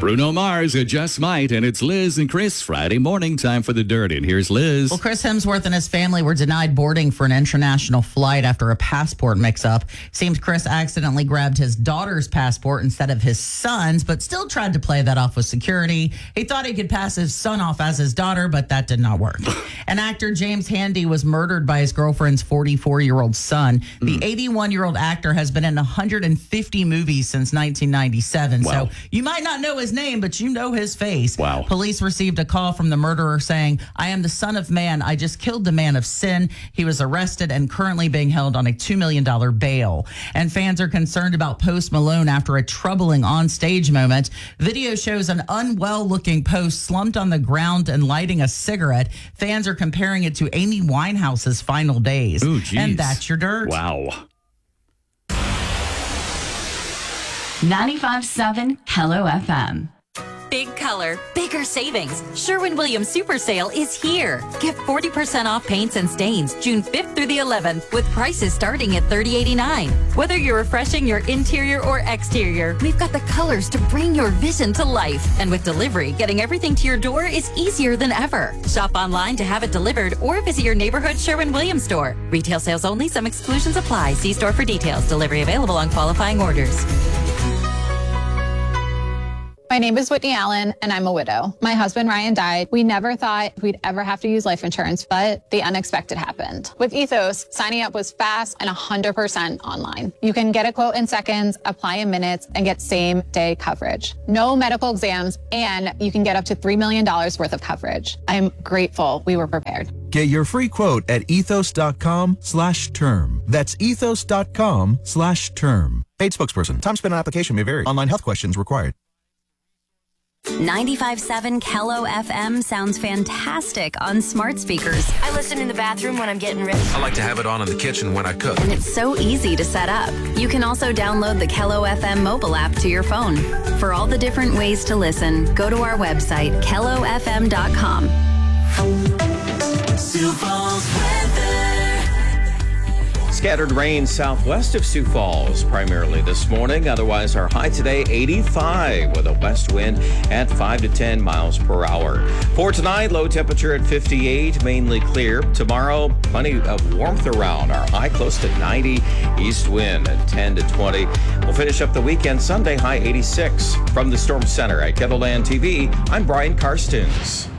Bruno Mars, It Just Might, and it's Liz and Chris. Friday morning, time for the dirt. And here's Liz. Well, Chris Hemsworth and his family were denied boarding for an international flight after a passport mix-up. Seems Chris accidentally grabbed his daughter's passport instead of his son's, but still tried to play that off with security. He thought he could pass his son off as his daughter, but that did not work. And actor James Handy was murdered by his girlfriend's 44-year-old son. The 81-year-old actor has been in 150 movies since 1997. Wow. So you might not know his name, but you know his face. Wow. Police received a call from the murderer saying, "I am the son of man. I just killed the man of sin." He was arrested and currently being held on a $2 million bail. And fans are concerned about Post Malone after a troubling onstage moment. Video shows an unwell-looking Post slumped on the ground and lighting a cigarette. Fans are comparing it to Amy Winehouse's final days. Ooh, geez. And that's your dirt. Wow. 95.7 Hello FM. Big color, bigger savings. Sherwin-Williams Super Sale is here. Get 40% off paints and stains June 5th through the 11th with prices starting at $30.89. Whether you're refreshing your interior or exterior, we've got the colors to bring your vision to life. And with delivery, getting everything to your door is easier than ever. Shop online to have it delivered or visit your neighborhood Sherwin-Williams store. Retail sales only. Some exclusions apply. See store for details. Delivery available on qualifying orders. My name is Whitney Allen, and I'm a widow. My husband, Ryan, died. We never thought we'd ever have to use life insurance, but the unexpected happened. With Ethos, signing up was fast and 100% online. You can get a quote in seconds, apply in minutes, and get same-day coverage. No medical exams, and you can get up to $3 million worth of coverage. I'm grateful we were prepared. Get your free quote at ethos.com/term. That's ethos.com/term. Paid spokesperson. Time spent on application may vary. Online health questions required. 95.7 Hello FM sounds fantastic on smart speakers. I listen in the bathroom when I'm getting ready. I like to have it on in the kitchen when I cook. And it's so easy to set up. You can also download the Hello FM mobile app to your phone. For all the different ways to listen, go to our website, hellofm.com. Sioux Falls weather. Scattered rain southwest of Sioux Falls, primarily this morning. Otherwise, our high today, 85, with a west wind at 5 to 10 miles per hour. For tonight, low temperature at 58, mainly clear. Tomorrow, plenty of warmth around. Our high close to 90, east wind at 10 to 20. We'll finish up the weekend Sunday, high 86. From the Storm Center at Kettleland TV, I'm Brian Karstens.